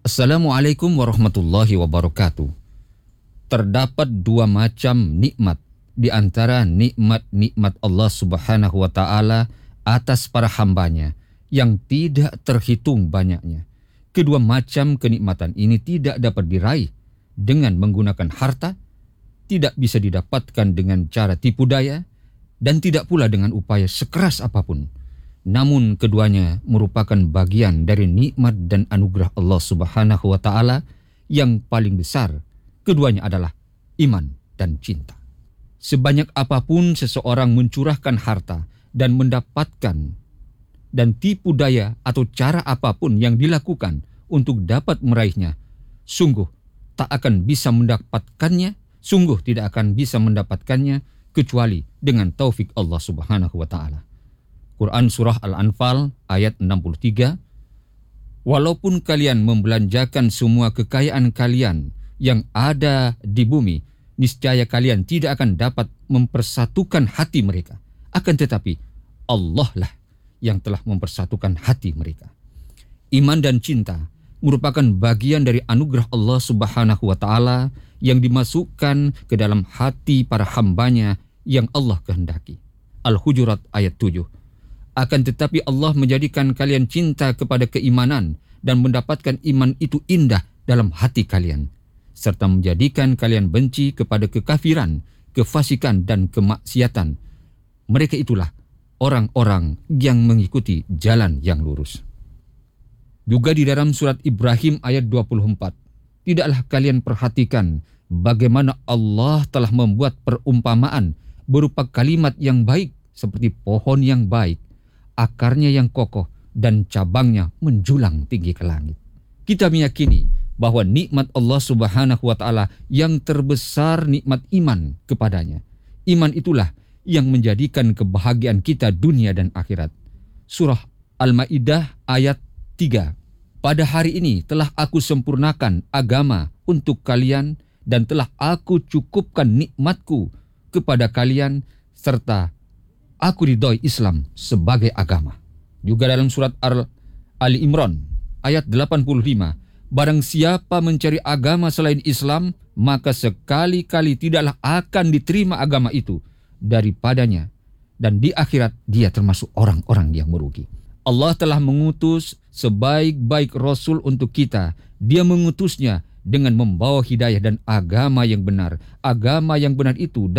Assalamualaikum warahmatullahi wabarakatuh. Terdapat dua macam nikmat di antara nikmat-nikmat Allah Subhanahu wa taala atas para hambanya yang tidak terhitung banyaknya. Kedua macam kenikmatan ini tidak dapat diraih dengan menggunakan harta, tidak bisa didapatkan dengan cara tipu daya, dan tidak pula dengan upaya sekeras apapun. Namun keduanya merupakan bagian dari nikmat dan anugerah Allah Subhanahu wa taala yang paling besar. Keduanya adalah iman dan cinta. Sebanyak apapun seseorang mencurahkan harta dan mendapatkan, dan tipu daya atau cara apapun yang dilakukan untuk dapat meraihnya, sungguh tak akan bisa mendapatkannya, sungguh tidak akan bisa mendapatkannya kecuali dengan taufik Allah Subhanahu wa taala. Quran Surah Al-Anfal ayat 63, walaupun kalian membelanjakan semua kekayaan kalian yang ada di bumi, niscaya kalian tidak akan dapat mempersatukan hati mereka. Akan tetapi Allah lah yang telah mempersatukan hati mereka. Iman dan cinta merupakan bagian dari anugerah Allah Subhanahu wa taala yang dimasukkan ke dalam hati para hambanya yang Allah kehendaki. Al-Hujurat ayat 7. Akan tetapi Allah menjadikan kalian cinta kepada keimanan dan mendapatkan iman itu indah dalam hati kalian, serta menjadikan kalian benci kepada kekafiran, kefasikan, dan kemaksiatan. Mereka itulah orang-orang yang mengikuti jalan yang lurus. Juga di dalam surat Ibrahim ayat 24, tidaklah kalian perhatikan bagaimana Allah telah membuat perumpamaan berupa kalimat yang baik seperti pohon yang baik, akarnya yang kokoh dan cabangnya menjulang tinggi ke langit. Kita meyakini bahwa nikmat Allah Subhanahu wa taala yang terbesar nikmat iman kepadanya. Iman itulah yang menjadikan kebahagiaan kita dunia dan akhirat. Surah Al-Maidah ayat 3. Pada hari ini telah aku sempurnakan agama untuk kalian dan telah aku cukupkan nikmatku kepada kalian, serta aku ridhoi Islam sebagai agama. Juga dalam surat Ali Imran ayat 85, barang siapa mencari agama selain Islam, maka sekali-kali tidaklah akan diterima agama itu daripadanya, dan di akhirat dia termasuk orang-orang yang merugi. Allah telah mengutus sebaik-baik Rasul untuk kita. Dia mengutusnya dengan membawa hidayah dan agama yang benar. Agama yang benar itu